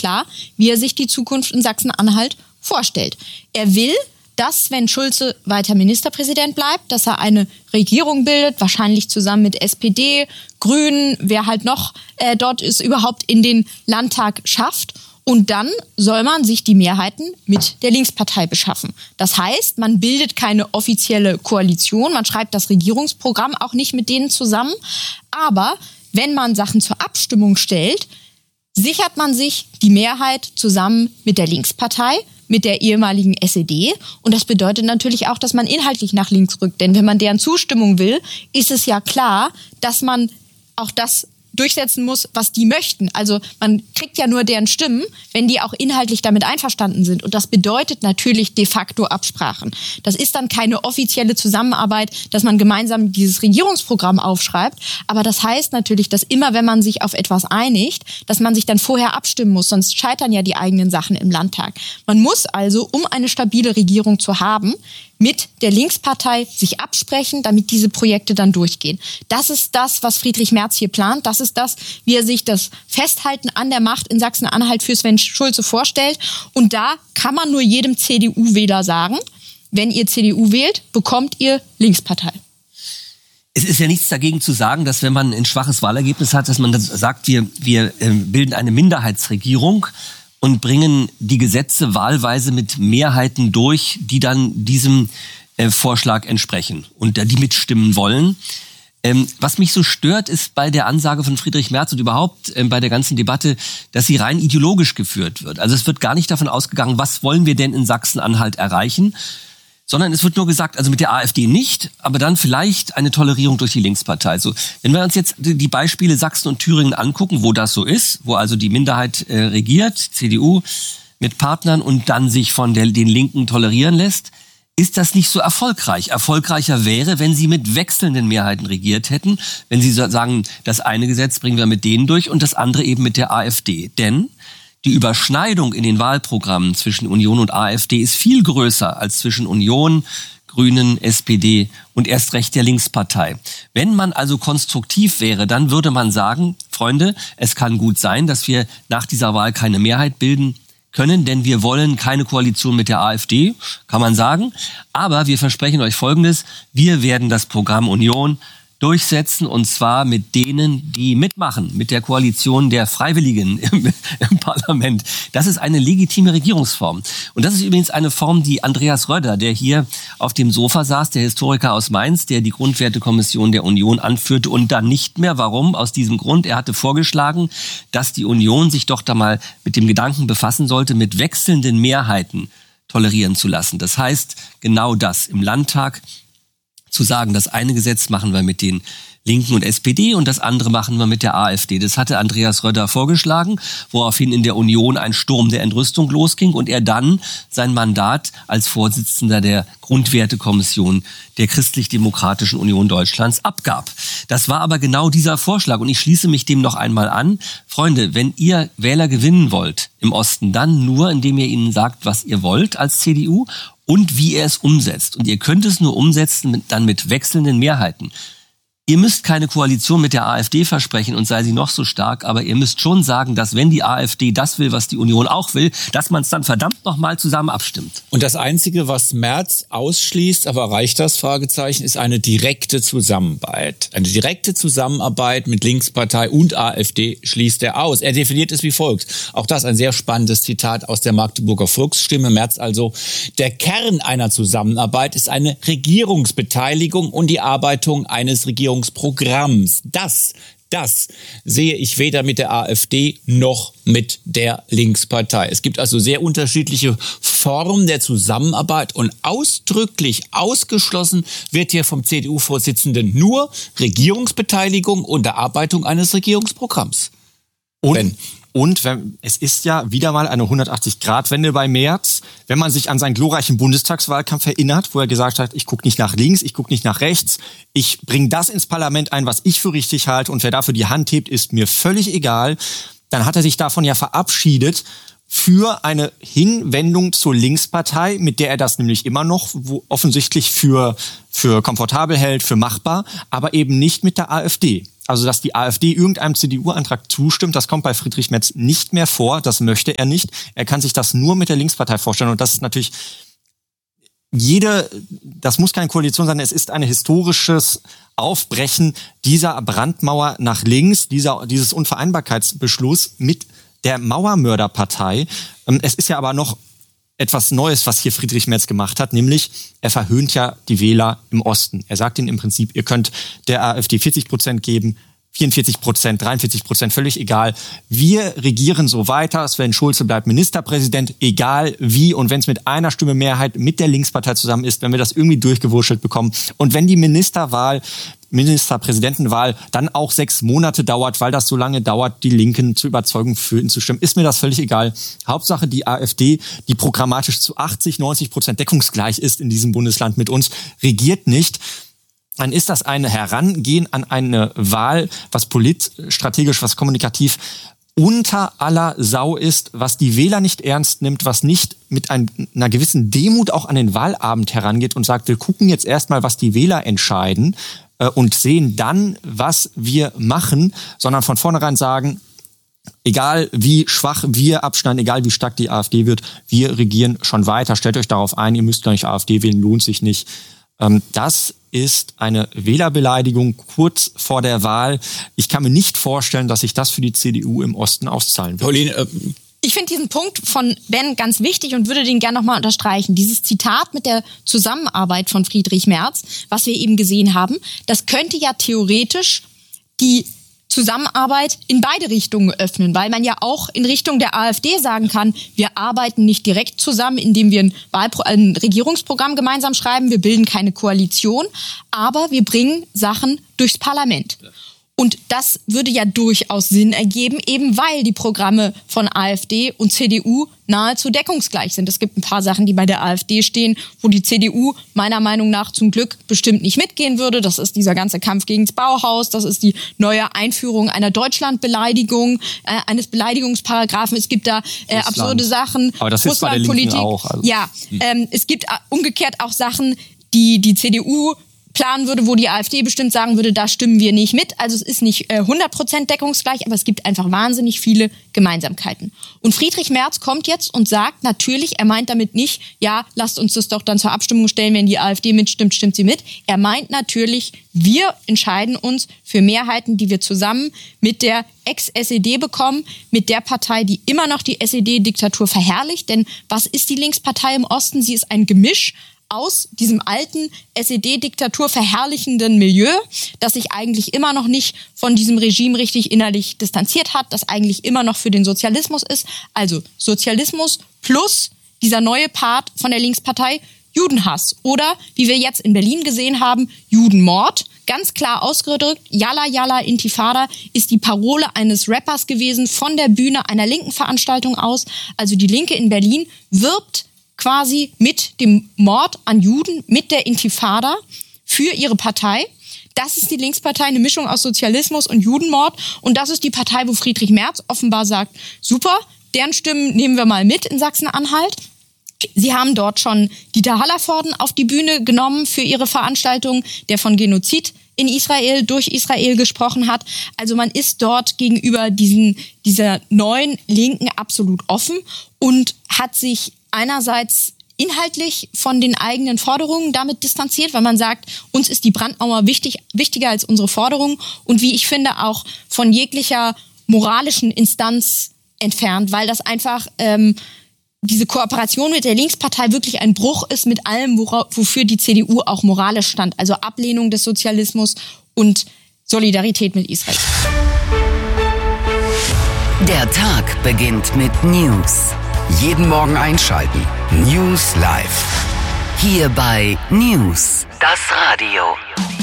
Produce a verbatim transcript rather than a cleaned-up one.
klar, wie er sich die Zukunft in Sachsen-Anhalt vorstellt. Er will, dass Sven Schulze weiter Ministerpräsident bleibt, dass er eine Regierung bildet, wahrscheinlich zusammen mit S P D, Grünen, wer halt noch äh, dort ist, überhaupt in den Landtag schafft. Und dann soll man sich die Mehrheiten mit der Linkspartei beschaffen. Das heißt, man bildet keine offizielle Koalition, man schreibt das Regierungsprogramm auch nicht mit denen zusammen. Aber wenn man Sachen zur Abstimmung stellt, sichert man sich die Mehrheit zusammen mit der Linkspartei, mit der ehemaligen S E D. Und das bedeutet natürlich auch, dass man inhaltlich nach links rückt. Denn wenn man deren Zustimmung will, ist es ja klar, dass man auch das durchsetzen muss, was die möchten. Also man kriegt ja nur deren Stimmen, wenn die auch inhaltlich damit einverstanden sind. Und das bedeutet natürlich de facto Absprachen. Das ist dann keine offizielle Zusammenarbeit, dass man gemeinsam dieses Regierungsprogramm aufschreibt. Aber das heißt natürlich, dass immer, wenn man sich auf etwas einigt, dass man sich dann vorher abstimmen muss. Sonst scheitern ja die eigenen Sachen im Landtag. Man muss also, um eine stabile Regierung zu haben, mit der Linkspartei sich absprechen, damit diese Projekte dann durchgehen. Das ist das, was Friedrich Merz hier plant. Das ist das, wie er sich das Festhalten an der Macht in Sachsen-Anhalt für Sven Schulze vorstellt. Und da kann man nur jedem C D U-Wähler sagen, wenn ihr C D U wählt, bekommt ihr Linkspartei. Es ist ja nichts dagegen zu sagen, dass wenn man ein schwaches Wahlergebnis hat, dass man das sagt, wir, wir äh, bilden eine Minderheitsregierung und bringen die Gesetze wahlweise mit Mehrheiten durch, die dann diesem äh, Vorschlag entsprechen und da die mitstimmen wollen. Ähm, was mich so stört, ist bei der Ansage von Friedrich Merz und überhaupt ähm, bei der ganzen Debatte, dass sie rein ideologisch geführt wird. Also es wird gar nicht davon ausgegangen, was wollen wir denn in Sachsen-Anhalt erreichen, sondern es wird nur gesagt, also mit der AfD nicht, aber dann vielleicht eine Tolerierung durch die Linkspartei. So, wenn wir uns jetzt die Beispiele Sachsen und Thüringen angucken, wo das so ist, wo also die Minderheit äh, regiert, C D U mit Partnern und dann sich von der, den Linken tolerieren lässt, ist das nicht so erfolgreich. Erfolgreicher wäre, wenn sie mit wechselnden Mehrheiten regiert hätten, wenn sie sagen, das eine Gesetz bringen wir mit denen durch und das andere eben mit der AfD. Denn die Überschneidung in den Wahlprogrammen zwischen Union und AfD ist viel größer als zwischen Union, Grünen, S P D und erst recht der Linkspartei. Wenn man also konstruktiv wäre, dann würde man sagen, Freunde, es kann gut sein, dass wir nach dieser Wahl keine Mehrheit bilden können, denn wir wollen keine Koalition mit der AfD, kann man sagen. Aber wir versprechen euch Folgendes, wir werden das Programm Union durchsetzen, und zwar mit denen, die mitmachen, mit der Koalition der Freiwilligen im, im Parlament. Das ist eine legitime Regierungsform. Und das ist übrigens eine Form, die Andreas Röder, der hier auf dem Sofa saß, der Historiker aus Mainz, der die Grundwertekommission der Union anführte und dann nicht mehr. Warum? Aus diesem Grund, er hatte vorgeschlagen, dass die Union sich doch da mal mit dem Gedanken befassen sollte, mit wechselnden Mehrheiten tolerieren zu lassen. Das heißt, genau das im Landtag zu sagen, das eine Gesetz machen wir mit den Linken und S P D und das andere machen wir mit der AfD. Das hatte Andreas Röder vorgeschlagen, woraufhin in der Union ein Sturm der Entrüstung losging und er dann sein Mandat als Vorsitzender der Grundwertekommission der Christlich-Demokratischen Union Deutschlands abgab. Das war aber genau dieser Vorschlag und ich schließe mich dem noch einmal an. Freunde, wenn ihr Wähler gewinnen wollt im Osten, dann nur, indem ihr ihnen sagt, was ihr wollt als C D U und wie ihr es umsetzt. Und ihr könnt es nur umsetzen mit, dann mit wechselnden Mehrheiten. Ihr müsst keine Koalition mit der AfD versprechen und sei sie noch so stark, aber ihr müsst schon sagen, dass wenn die AfD das will, was die Union auch will, dass man es dann verdammt nochmal zusammen abstimmt. Und das Einzige, was Merz ausschließt, aber reicht das, Fragezeichen, ist eine direkte Zusammenarbeit. Eine direkte Zusammenarbeit mit Linkspartei und AfD schließt er aus. Er definiert es wie folgt. Auch das ein sehr spannendes Zitat aus der Magdeburger Volksstimme. Merz also: Der Kern einer Zusammenarbeit ist eine Regierungsbeteiligung und die Erarbeitung eines Regierungsprogramms. Das, das sehe ich weder mit der AfD noch mit der Linkspartei. Es gibt also sehr unterschiedliche Formen der Zusammenarbeit und ausdrücklich ausgeschlossen wird hier vom C D U-Vorsitzenden nur Regierungsbeteiligung und Erarbeitung eines Regierungsprogramms. Und, Wenn, und wenn, es ist ja wieder mal eine hundertachtzig-Grad-Wende bei Merz. Wenn man sich an seinen glorreichen Bundestagswahlkampf erinnert, wo er gesagt hat, ich gucke nicht nach links, ich gucke nicht nach rechts, ich bringe das ins Parlament ein, was ich für richtig halte und wer dafür die Hand hebt, ist mir völlig egal. Dann hat er sich davon ja verabschiedet für eine Hinwendung zur Linkspartei, mit der er das nämlich immer noch wo offensichtlich für, für komfortabel hält, für machbar, aber eben nicht mit der AfD. also dass die AfD irgendeinem C D U-Antrag zustimmt, das kommt bei Friedrich Merz nicht mehr vor. Das möchte er nicht. Er kann sich das nur mit der Linkspartei vorstellen. Und das ist natürlich jede, das muss keine Koalition sein, es ist ein historisches Aufbrechen dieser Brandmauer nach links, dieser, dieses Unvereinbarkeitsbeschluss mit der Mauermörderpartei. Es ist ja aber noch etwas Neues, was hier Friedrich Merz gemacht hat, nämlich er verhöhnt ja die Wähler im Osten. Er sagt ihnen im Prinzip, ihr könnt der AfD vierzig Prozent geben, vierundvierzig Prozent, dreiundvierzig Prozent, völlig egal. Wir regieren so weiter, Sven Schulze bleibt Ministerpräsident, egal wie. Und wenn es mit einer Stimme Mehrheit mit der Linkspartei zusammen ist, wenn wir das irgendwie durchgewurschtelt bekommen und wenn die Ministerwahl, Ministerpräsidentenwahl dann auch sechs Monate dauert, weil das so lange dauert, die Linken zu überzeugen, für ihn zu stimmen, ist mir das völlig egal. Hauptsache die AfD, die programmatisch zu achtzig, neunzig Prozent deckungsgleich ist in diesem Bundesland mit uns, regiert nicht. Dann ist das ein Herangehen an eine Wahl, was politstrategisch, was kommunikativ unter aller Sau ist, was die Wähler nicht ernst nimmt, was nicht mit einer gewissen Demut auch an den Wahlabend herangeht und sagt, wir gucken jetzt erstmal, was die Wähler entscheiden äh, und sehen dann, was wir machen, sondern von vornherein sagen, egal wie schwach wir abschneiden, egal wie stark die AfD wird, wir regieren schon weiter. Stellt euch darauf ein, ihr müsst gar nicht AfD wählen, lohnt sich nicht. Ähm, das ist eine Wählerbeleidigung kurz vor der Wahl. Ich kann mir nicht vorstellen, dass sich das für die C D U im Osten auszahlen wird. Pauline, äh ich finde diesen Punkt von Ben ganz wichtig und würde den gerne nochmal unterstreichen. Dieses Zitat mit der Zusammenarbeit von Friedrich Merz, was wir eben gesehen haben, das könnte ja theoretisch die Zusammenarbeit in beide Richtungen öffnen, weil man ja auch in Richtung der AfD sagen kann, wir arbeiten nicht direkt zusammen, indem wir ein, Wahlpro- ein Regierungsprogramm gemeinsam schreiben, wir bilden keine Koalition, aber wir bringen Sachen durchs Parlament. Und das würde ja durchaus Sinn ergeben, eben weil die Programme von AfD und C D U nahezu deckungsgleich sind. Es gibt ein paar Sachen, die bei der AfD stehen, wo die C D U meiner Meinung nach zum Glück bestimmt nicht mitgehen würde. Das ist dieser ganze Kampf gegen das Bauhaus, das ist die neue Einführung einer Deutschlandbeleidigung, äh, eines Beleidigungsparagraphen. Es gibt da äh, absurde Sachen. Aber das ist bei der Linken auch. Also. Ja, ähm, es gibt äh, umgekehrt auch Sachen, die die C D U planen würde, wo die AfD bestimmt sagen würde, da stimmen wir nicht mit. Also es ist nicht äh, hundert Prozent deckungsgleich, aber es gibt einfach wahnsinnig viele Gemeinsamkeiten. Und Friedrich Merz kommt jetzt und sagt natürlich, er meint damit nicht, ja, lasst uns das doch dann zur Abstimmung stellen, wenn die AfD mitstimmt, stimmt sie mit. Er meint natürlich, wir entscheiden uns für Mehrheiten, die wir zusammen mit der Ex-S E D bekommen, mit der Partei, die immer noch die S E D-Diktatur verherrlicht. Denn was ist die Linkspartei im Osten? Sie ist ein Gemisch aus diesem alten S E D-Diktatur verherrlichenden Milieu, das sich eigentlich immer noch nicht von diesem Regime richtig innerlich distanziert hat, das eigentlich immer noch für den Sozialismus ist. Also Sozialismus plus dieser neue Part von der Linkspartei, Judenhass. Oder, wie wir jetzt in Berlin gesehen haben, Judenmord. Ganz klar ausgedrückt, Yalla Yalla Intifada ist die Parole eines Rappers gewesen von der Bühne einer linken Veranstaltung aus. Also die Linke in Berlin wirbt quasi mit dem Mord an Juden, mit der Intifada für ihre Partei. Das ist die Linkspartei, eine Mischung aus Sozialismus und Judenmord. Und das ist die Partei, wo Friedrich Merz offenbar sagt, super, deren Stimmen nehmen wir mal mit in Sachsen-Anhalt. Sie haben dort schon Dieter Hallervorden auf die Bühne genommen für ihre Veranstaltung, der von Genozid in Israel, durch Israel gesprochen hat. Also man ist dort gegenüber diesen, dieser neuen Linken absolut offen und hat sich einerseits inhaltlich von den eigenen Forderungen damit distanziert, weil man sagt, uns ist die Brandmauer wichtig, wichtiger als unsere Forderungen und wie ich finde auch von jeglicher moralischen Instanz entfernt, weil das einfach ähm, diese Kooperation mit der Linkspartei wirklich ein Bruch ist mit allem, wora, wofür die C D U auch moralisch stand, also Ablehnung des Sozialismus und Solidarität mit Israel. Der Tag beginnt mit News. Jeden Morgen einschalten. News Live. Hier bei News, das Radio.